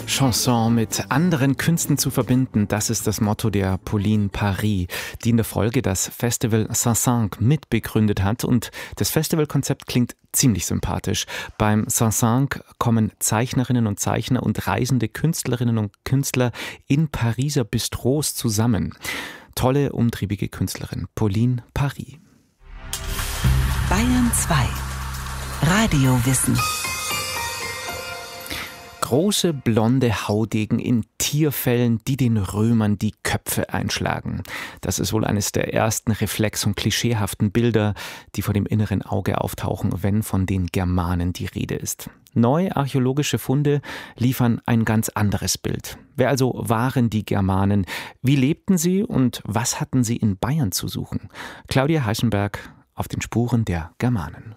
Chanson mit anderen Künsten zu verbinden, das ist das Motto der Pauline Paris, die in der Folge das Festival Saint-Saëns mitbegründet hat. Und das Festivalkonzept klingt ziemlich sympathisch. Beim Saint-Saëns kommen Zeichnerinnen und Zeichner und reisende Künstlerinnen und Künstler in Pariser Bistros zusammen. Tolle, umtriebige Künstlerin, Pauline Paris. Bayern 2 Radiowissen. Große blonde Haudegen in Tierfellen, die den Römern die Köpfe einschlagen. Das ist wohl eines der ersten reflex- und klischeehaften Bilder, die vor dem inneren Auge auftauchen, wenn von den Germanen die Rede ist. Neue archäologische Funde liefern ein ganz anderes Bild. Wer also waren die Germanen? Wie lebten sie und was hatten sie in Bayern zu suchen? Claudia Heisenberg auf den Spuren der Germanen.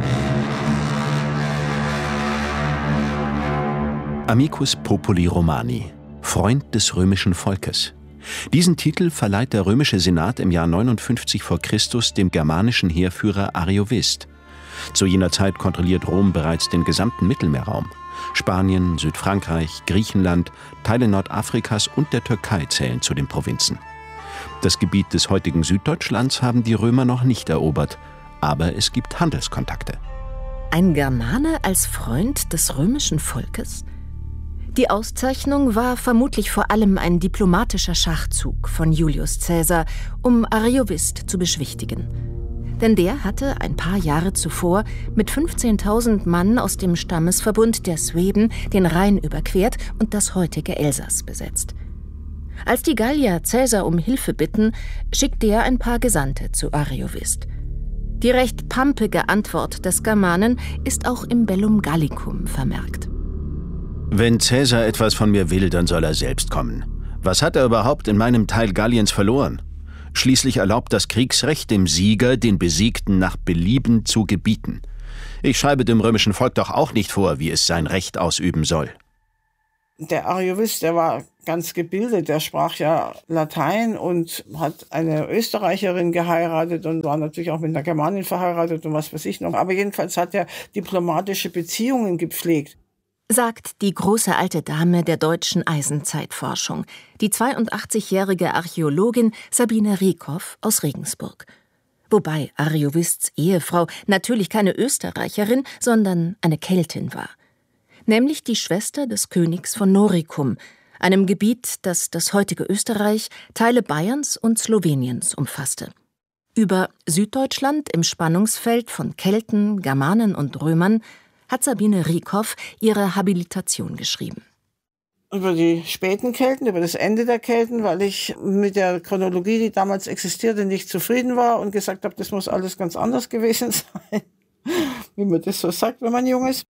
Amicus Populi Romani, Freund des römischen Volkes. Diesen Titel verleiht der römische Senat im Jahr 59 v. Chr. Dem germanischen Heerführer Ariovist. Zu jener Zeit kontrolliert Rom bereits den gesamten Mittelmeerraum. Spanien, Südfrankreich, Griechenland, Teile Nordafrikas und der Türkei zählen zu den Provinzen. Das Gebiet des heutigen Süddeutschlands haben die Römer noch nicht erobert, aber es gibt Handelskontakte. Ein Germane als Freund des römischen Volkes? Die Auszeichnung war vermutlich vor allem ein diplomatischer Schachzug von Julius Caesar, um Ariovist zu beschwichtigen. Denn der hatte ein paar Jahre zuvor mit 15.000 Mann aus dem Stammesverbund der Sueben den Rhein überquert und das heutige Elsass besetzt. Als die Gallier Caesar um Hilfe bitten, schickt der ein paar Gesandte zu Ariovist. Die recht pampige Antwort des Germanen ist auch im Bellum Gallicum vermerkt. Wenn Caesar etwas von mir will, dann soll er selbst kommen. Was hat er überhaupt in meinem Teil Galliens verloren? Schließlich erlaubt das Kriegsrecht dem Sieger, den Besiegten nach Belieben zu gebieten. Ich schreibe dem römischen Volk doch auch nicht vor, wie es sein Recht ausüben soll. Der Ariovist, der war ganz gebildet, der sprach ja Latein und hat eine Österreicherin geheiratet und war natürlich auch mit einer Germanin verheiratet und was weiß ich noch. Aber jedenfalls hat er diplomatische Beziehungen gepflegt. Sagt die große alte Dame der deutschen Eisenzeitforschung, die 82-jährige Archäologin Sabine Rieckhoff aus Regensburg. Wobei Ariovists Ehefrau natürlich keine Österreicherin, sondern eine Keltin war. Nämlich die Schwester des Königs von Noricum, einem Gebiet, das das heutige Österreich, Teile Bayerns und Sloweniens umfasste. Über Süddeutschland im Spannungsfeld von Kelten, Germanen und Römern hat Sabine Rieckhoff ihre Habilitation geschrieben. Über die späten Kelten, über das Ende der Kelten, weil ich mit der Chronologie, die damals existierte, nicht zufrieden war und gesagt habe, das muss alles ganz anders gewesen sein, wie man das so sagt, wenn man jung ist.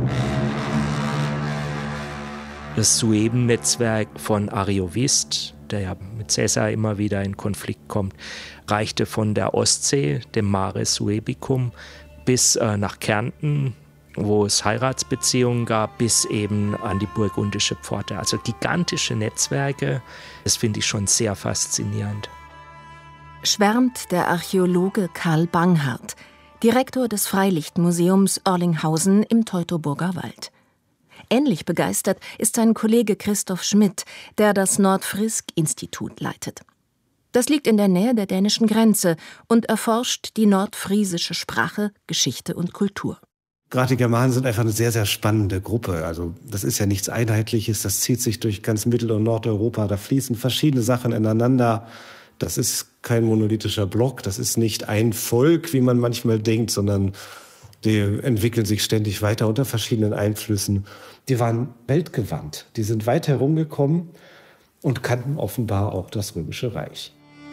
Das Sueben-Netzwerk von Ariovist, der ja mit Caesar immer wieder in Konflikt kommt, reichte von der Ostsee, dem Mare Suebicum, bis nach Kärnten, wo es Heiratsbeziehungen gab, bis eben an die burgundische Pforte. Also gigantische Netzwerke, das finde ich schon sehr faszinierend. Schwärmt der Archäologe Karl Banghardt, Direktor des Freilichtmuseums Orlinghausen im Teutoburger Wald. Ähnlich begeistert ist sein Kollege Christoph Schmidt, der das Nordfrisk-Institut leitet. Das liegt in der Nähe der dänischen Grenze und erforscht die nordfriesische Sprache, Geschichte und Kultur. Gerade die Germanen sind einfach eine sehr, sehr spannende Gruppe. Also das ist ja nichts Einheitliches, das zieht sich durch ganz Mittel- und Nordeuropa. Da fließen verschiedene Sachen ineinander. Das ist kein monolithischer Block, das ist nicht ein Volk, wie man manchmal denkt, sondern die entwickeln sich ständig weiter unter verschiedenen Einflüssen. Die waren weltgewandt, die sind weit herumgekommen und kannten offenbar auch das Römische Reich.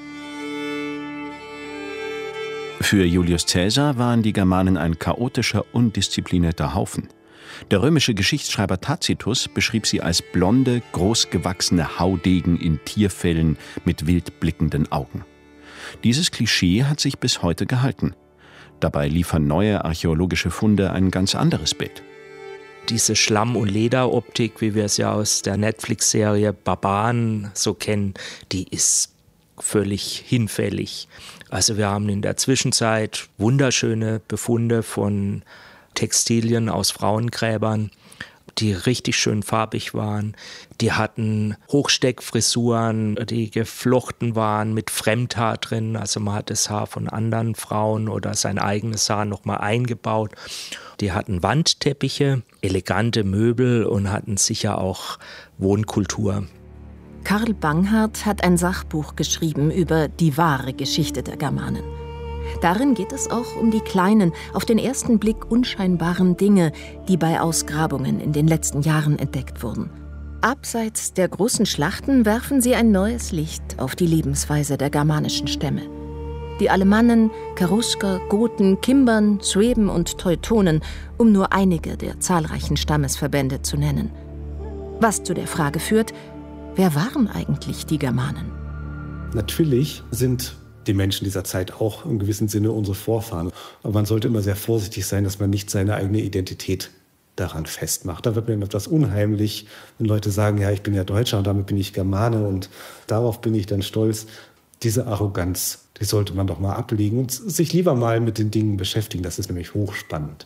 Für Julius Caesar waren die Germanen ein chaotischer, undisziplinierter Haufen. Der römische Geschichtsschreiber Tacitus beschrieb sie als blonde, großgewachsene Haudegen in Tierfellen mit wild blickenden Augen. Dieses Klischee hat sich bis heute gehalten. Dabei liefern neue archäologische Funde ein ganz anderes Bild. Diese Schlamm- und Lederoptik, wie wir es ja aus der Netflix-Serie Barbaren so kennen, die ist völlig hinfällig. Also wir haben in der Zwischenzeit wunderschöne Befunde von Textilien aus Frauengräbern, die richtig schön farbig waren. Die hatten Hochsteckfrisuren, die geflochten waren mit Fremdhaar drin. Also man hat das Haar von anderen Frauen oder sein eigenes Haar nochmal eingebaut. Die hatten Wandteppiche, elegante Möbel und hatten sicher auch Wohnkultur. Karl Banghardt hat ein Sachbuch geschrieben über die wahre Geschichte der Germanen. Darin geht es auch um die kleinen, auf den ersten Blick unscheinbaren Dinge, die bei Ausgrabungen in den letzten Jahren entdeckt wurden. Abseits der großen Schlachten werfen sie ein neues Licht auf die Lebensweise der germanischen Stämme. Die Alemannen, Cherusker, Goten, Kimbern, Sueben und Teutonen, um nur einige der zahlreichen Stammesverbände zu nennen. Was zu der Frage führt: Wer waren eigentlich die Germanen? Natürlich sind die Menschen dieser Zeit auch im gewissen Sinne unsere Vorfahren. Aber man sollte immer sehr vorsichtig sein, dass man nicht seine eigene Identität daran festmacht. Da wird mir etwas unheimlich, wenn Leute sagen, ja, ich bin ja Deutscher und damit bin ich Germane und darauf bin ich dann stolz. Diese Arroganz, die sollte man doch mal ablegen und sich lieber mal mit den Dingen beschäftigen. Das ist nämlich hochspannend.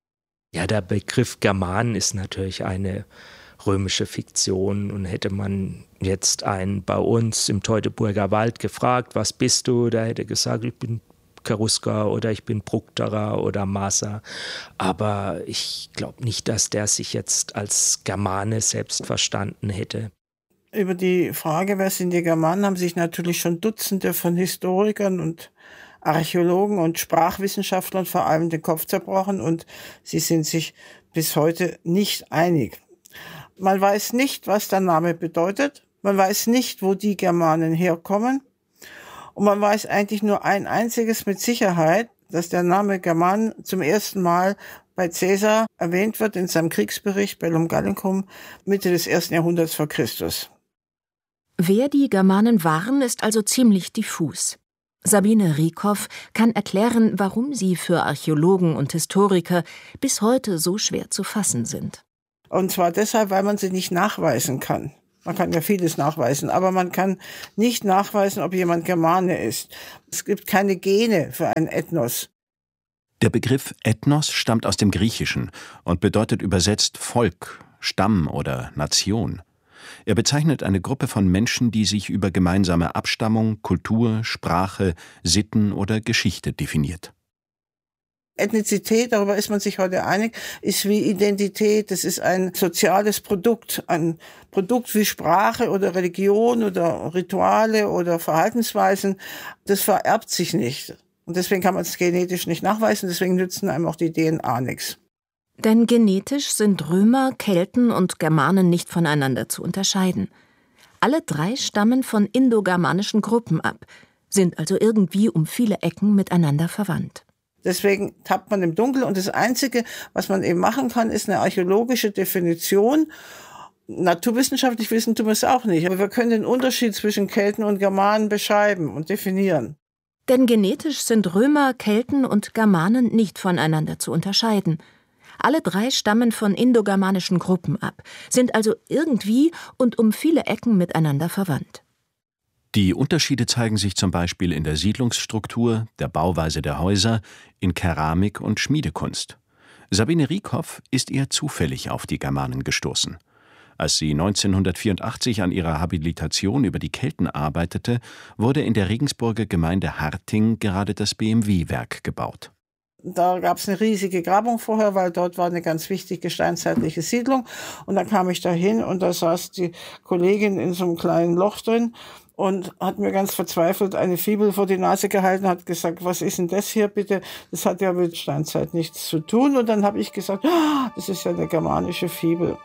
Ja, der Begriff Germanen ist natürlich eine römische Fiktion, und hätte man jetzt einen bei uns im Teutoburger Wald gefragt, was bist du, da hätte er gesagt, ich bin Cherusker oder ich bin Bructerer oder Marser. Aber ich glaube nicht, dass der sich jetzt als Germane selbst verstanden hätte. Über die Frage, wer sind die Germanen, haben sich natürlich schon Dutzende von Historikern und Archäologen und Sprachwissenschaftlern vor allem den Kopf zerbrochen, und sie sind sich bis heute nicht einig. Man weiß nicht, was der Name bedeutet. Man weiß nicht, wo die Germanen herkommen. Und man weiß eigentlich nur ein einziges mit Sicherheit, dass der Name Germanen zum ersten Mal bei Caesar erwähnt wird in seinem Kriegsbericht Bellum Gallicum Mitte des 1. Jahrhunderts vor Christus. Wer die Germanen waren, ist also ziemlich diffus. Sabine Rieckhoff kann erklären, warum sie für Archäologen und Historiker bis heute so schwer zu fassen sind. Und zwar deshalb, weil man sie nicht nachweisen kann. Man kann ja vieles nachweisen, aber man kann nicht nachweisen, ob jemand Germane ist. Es gibt keine Gene für ein Ethnos. Der Begriff Ethnos stammt aus dem Griechischen und bedeutet übersetzt Volk, Stamm oder Nation. Er bezeichnet eine Gruppe von Menschen, die sich über gemeinsame Abstammung, Kultur, Sprache, Sitten oder Geschichte definiert. Ethnizität, darüber ist man sich heute einig, ist wie Identität. Das ist ein soziales Produkt. Ein Produkt wie Sprache oder Religion oder Rituale oder Verhaltensweisen. Das vererbt sich nicht. Und deswegen kann man es genetisch nicht nachweisen. Deswegen nützen einem auch die DNA nichts. Denn genetisch sind Römer, Kelten und Germanen nicht voneinander zu unterscheiden. Alle drei stammen von indogermanischen Gruppen ab, sind also irgendwie um viele Ecken miteinander verwandt. Deswegen tappt man im Dunkeln, und das Einzige, was man eben machen kann, ist eine archäologische Definition. Naturwissenschaftlich wissen tun wir es auch nicht, aber wir können den Unterschied zwischen Kelten und Germanen beschreiben und definieren. Denn genetisch sind Römer, Kelten und Germanen nicht voneinander zu unterscheiden. Alle drei stammen von indogermanischen Gruppen ab, sind also irgendwie und um viele Ecken miteinander verwandt. Die Unterschiede zeigen sich zum Beispiel in der Siedlungsstruktur, der Bauweise der Häuser, in Keramik und Schmiedekunst. Sabine Rieckhoff ist eher zufällig auf die Germanen gestoßen. Als sie 1984 an ihrer Habilitation über die Kelten arbeitete, wurde in der Regensburger Gemeinde Harting gerade das BMW-Werk gebaut. Da gab es eine riesige Grabung vorher, weil dort war eine ganz wichtige steinzeitliche Siedlung. Und dann kam ich da hin und da saß die Kollegin in so einem kleinen Loch drin und hat mir ganz verzweifelt eine Fibel vor die Nase gehalten, hat gesagt, was ist denn das hier bitte? Das hat ja mit Steinzeit nichts zu tun. Und dann habe ich gesagt, das ist ja eine germanische Fibel.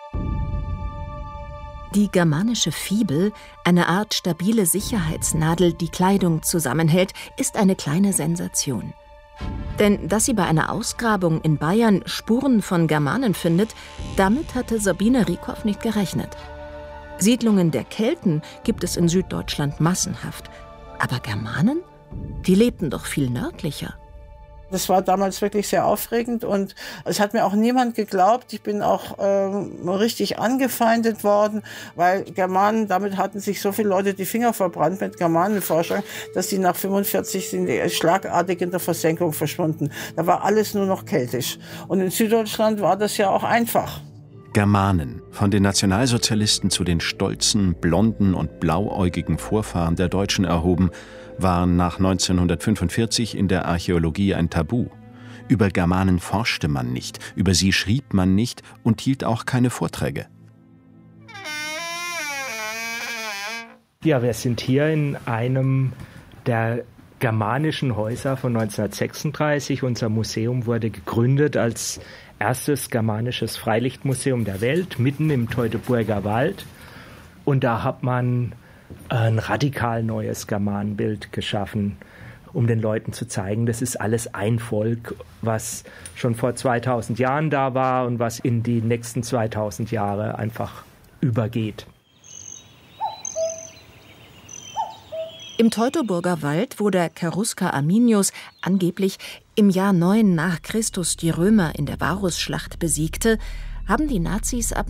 Die germanische Fibel, eine Art stabile Sicherheitsnadel, die Kleidung zusammenhält, ist eine kleine Sensation. Denn dass sie bei einer Ausgrabung in Bayern Spuren von Germanen findet, damit hatte Sabine Rieckhoff nicht gerechnet. Siedlungen der Kelten gibt es in Süddeutschland massenhaft. Aber Germanen? Die lebten doch viel nördlicher. Das war damals wirklich sehr aufregend und es hat mir auch niemand geglaubt. Ich bin auch richtig angefeindet worden, weil Germanen, damit hatten sich so viele Leute die Finger verbrannt mit Germanenforschung, dass die nach 45 sind die schlagartig in der Versenkung verschwunden. Da war alles nur noch keltisch. Und in Süddeutschland war das ja auch einfach. Germanen, von den Nationalsozialisten zu den stolzen, blonden und blauäugigen Vorfahren der Deutschen erhoben, waren nach 1945 in der Archäologie ein Tabu. Über Germanen forschte man nicht, über sie schrieb man nicht und hielt auch keine Vorträge. Ja, wir sind hier in einem der germanischen Häuser von 1936. Unser Museum wurde gegründet als erstes germanisches Freilichtmuseum der Welt, mitten im Teutoburger Wald. Und da hat man ein radikal neues Germanenbild geschaffen, um den Leuten zu zeigen, das ist alles ein Volk, was schon vor 2000 Jahren da war und was in die nächsten 2000 Jahre einfach übergeht. Im Teutoburger Wald, wo der Cherusker Arminius angeblich im Jahr 9 nach Christus die Römer in der Varusschlacht besiegte, haben die Nazis ab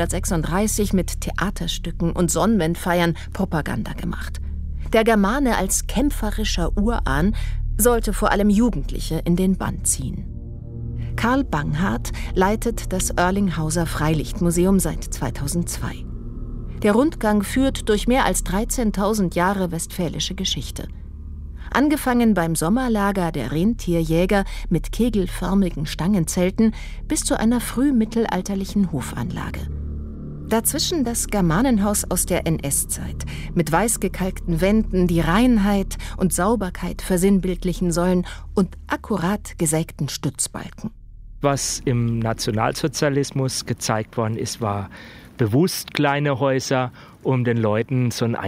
1936 mit Theaterstücken und Sonnenwendfeiern Propaganda gemacht. Der Germane als kämpferischer Urahn sollte vor allem Jugendliche in den Bann ziehen. Karl Banghardt leitet das Oerlinghauser Freilichtmuseum seit 2002. Der Rundgang führt durch mehr als 13.000 Jahre westfälische Geschichte. Angefangen beim Sommerlager der Rentierjäger mit kegelförmigen Stangenzelten bis zu einer frühmittelalterlichen Hofanlage. Dazwischen das Germanenhaus aus der NS-Zeit mit weiß gekalkten Wänden, die Reinheit und Sauberkeit versinnbildlichen sollen und akkurat gesägten Stützbalken. Was im Nationalsozialismus gezeigt worden ist, war bewusst kleine Häuser, um den Leuten so ein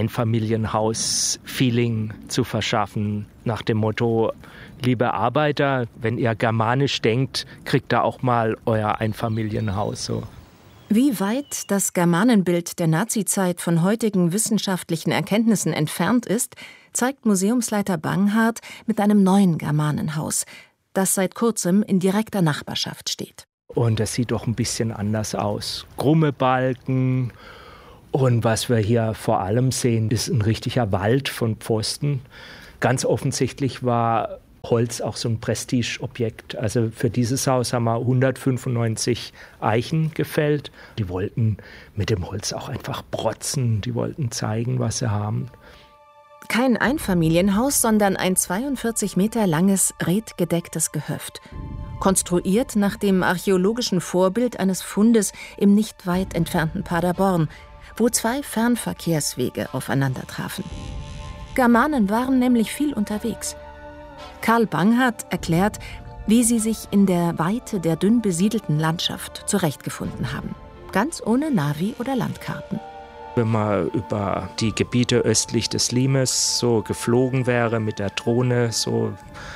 Einfamilienhaus-Feeling zu verschaffen. Nach dem Motto, liebe Arbeiter, wenn ihr germanisch denkt, kriegt ihr auch mal euer Einfamilienhaus. So. Wie weit das Germanenbild der Nazizeit von heutigen wissenschaftlichen Erkenntnissen entfernt ist, zeigt Museumsleiter Banghardt mit einem neuen Germanenhaus, das seit kurzem in direkter Nachbarschaft steht. Und das sieht doch ein bisschen anders aus. Krumme Balken. Und was wir hier vor allem sehen, ist ein richtiger Wald von Pfosten. Ganz offensichtlich war Holz auch so ein Prestigeobjekt. Also für dieses Haus haben wir 195 Eichen gefällt. Die wollten mit dem Holz auch einfach protzen. Die wollten zeigen, was sie haben. Kein Einfamilienhaus, sondern ein 42 Meter langes, redgedecktes Gehöft. Konstruiert nach dem archäologischen Vorbild eines Fundes im nicht weit entfernten Paderborn, wo 2 Fernverkehrswege aufeinander trafen. Germanen waren nämlich viel unterwegs. Karl Banghardt erklärt, wie sie sich in der Weite der dünn besiedelten Landschaft zurechtgefunden haben. Ganz ohne Navi oder Landkarten. Wenn man über die Gebiete östlich des Limes so geflogen wäre mit der Drohne, so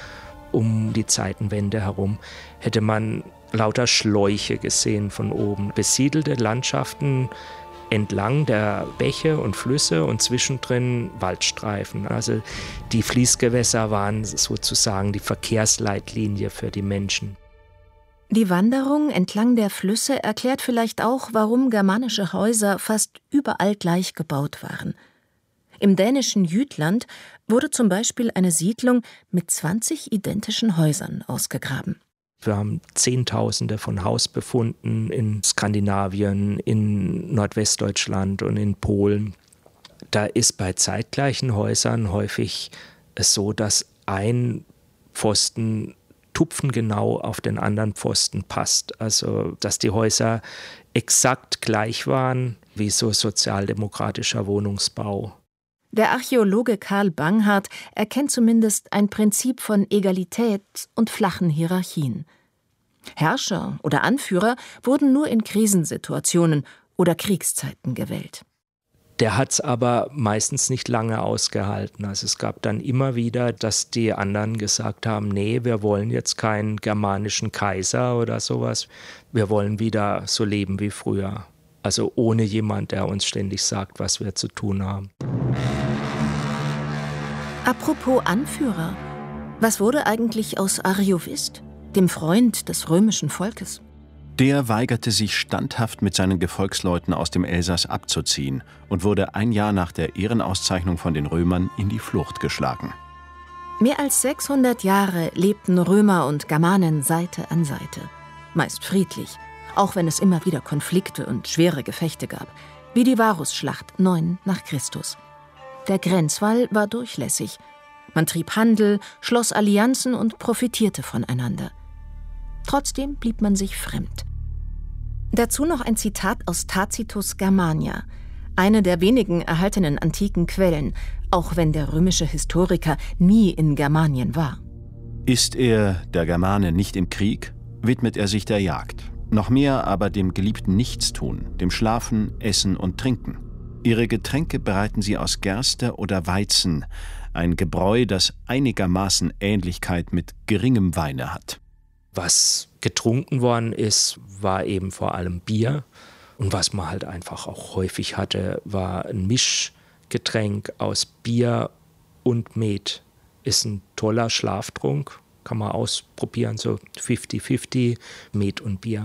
um die Zeitenwende herum, hätte man lauter Schläuche gesehen von oben. Besiedelte Landschaften entlang der Bäche und Flüsse und zwischendrin Waldstreifen. Also die Fließgewässer waren sozusagen die Verkehrsleitlinie für die Menschen. Die Wanderung entlang der Flüsse erklärt vielleicht auch, warum germanische Häuser fast überall gleich gebaut waren. Im dänischen Jütland wurde zum Beispiel eine Siedlung mit 20 identischen Häusern ausgegraben. Wir haben Zehntausende von Hausbefunden in Skandinavien, in Nordwestdeutschland und in Polen. Da ist bei zeitgleichen Häusern häufig es so, dass ein Pfosten tupfengenau auf den anderen Pfosten passt. Also, dass die Häuser exakt gleich waren wie so sozialdemokratischer Wohnungsbau. Der Archäologe Karl Banghardt erkennt zumindest ein Prinzip von Egalität und flachen Hierarchien. Herrscher oder Anführer wurden nur in Krisensituationen oder Kriegszeiten gewählt. Der hat es aber meistens nicht lange ausgehalten. Also es gab dann immer wieder, dass die anderen gesagt haben, nee, wir wollen jetzt keinen germanischen Kaiser oder sowas. Wir wollen wieder so leben wie früher. Also ohne jemand, der uns ständig sagt, was wir zu tun haben. Apropos Anführer, was wurde eigentlich aus Ariovist, dem Freund des römischen Volkes? Der weigerte sich standhaft mit seinen Gefolgsleuten aus dem Elsass abzuziehen und wurde ein Jahr nach der Ehrenauszeichnung von den Römern in die Flucht geschlagen. Mehr als 600 Jahre lebten Römer und Germanen Seite an Seite, meist friedlich, auch wenn es immer wieder Konflikte und schwere Gefechte gab, wie die Varusschlacht 9 nach Christus. Der Grenzwall war durchlässig. Man trieb Handel, schloss Allianzen und profitierte voneinander. Trotzdem blieb man sich fremd. Dazu noch ein Zitat aus Tacitus Germania, eine der wenigen erhaltenen antiken Quellen, auch wenn der römische Historiker nie in Germanien war. Ist er, der Germane, nicht im Krieg, widmet er sich der Jagd. Noch mehr aber dem geliebten Nichtstun, dem Schlafen, Essen und Trinken. Ihre Getränke bereiten sie aus Gerste oder Weizen, ein Gebräu, das einigermaßen Ähnlichkeit mit geringem Weine hat. Was getrunken worden ist, war eben vor allem Bier. Und was man halt einfach auch häufig hatte, war ein Mischgetränk aus Bier und Met. Ist ein toller Schlaftrunk, kann man ausprobieren, so 50-50, Met und Bier.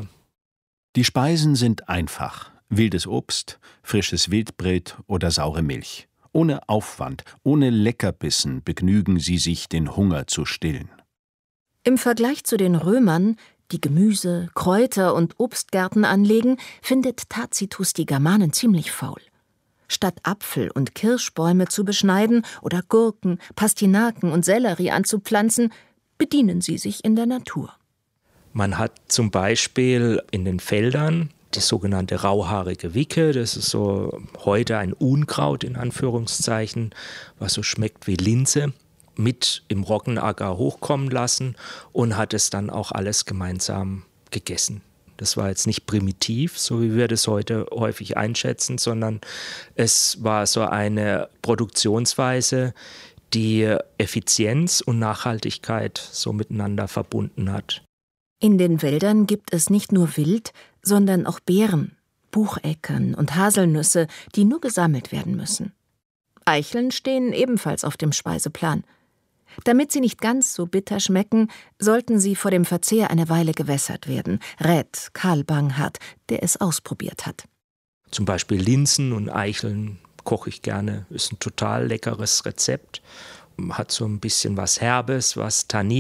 Die Speisen sind einfach. Wildes Obst, frisches Wildbret oder saure Milch. Ohne Aufwand, ohne Leckerbissen begnügen sie sich, den Hunger zu stillen. Im Vergleich zu den Römern, die Gemüse, Kräuter und Obstgärten anlegen, findet Tacitus die Germanen ziemlich faul. Statt Apfel- und Kirschbäume zu beschneiden oder Gurken, Pastinaken und Sellerie anzupflanzen, bedienen sie sich in der Natur. Man hat zum Beispiel in den Feldern die sogenannte rauhaarige Wicke, das ist so heute ein Unkraut in Anführungszeichen, was so schmeckt wie Linse, mit im Roggenacker hochkommen lassen und hat es dann auch alles gemeinsam gegessen. Das war jetzt nicht primitiv, so wie wir das heute häufig einschätzen, sondern es war so eine Produktionsweise, die Effizienz und Nachhaltigkeit so miteinander verbunden hat. In den Wäldern gibt es nicht nur Wild, sondern auch Beeren, Bucheckern und Haselnüsse, die nur gesammelt werden müssen. Eicheln stehen ebenfalls auf dem Speiseplan. Damit sie nicht ganz so bitter schmecken, sollten sie vor dem Verzehr eine Weile gewässert werden, rät Karl Banghardt, der es ausprobiert hat. Zum Beispiel Linsen und Eicheln koche ich gerne, ist ein total leckeres Rezept. Hat so ein bisschen was Herbes, was Tannin.